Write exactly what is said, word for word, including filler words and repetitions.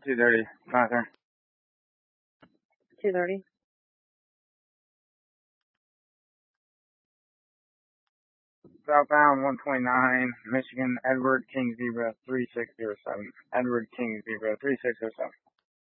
two thirty, Master. two thirty. Southbound one twenty-nine, Michigan, Edward King Zebra three six zero seven. Edward King Zebra three six zero seven.